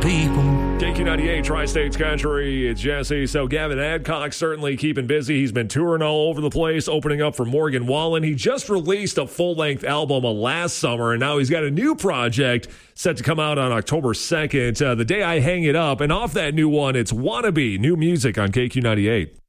people. KQ98 Tri-States Country, it's Jesse. So Gavin Adcock certainly keeping busy. He's been touring all over the place, opening up for Morgan Wallen. He just released a full-length album last summer, and now he's got a new project set to come out on October 2nd, The Day I Hang It Up. And off that new one, it's Wannabe, new music on KQ98.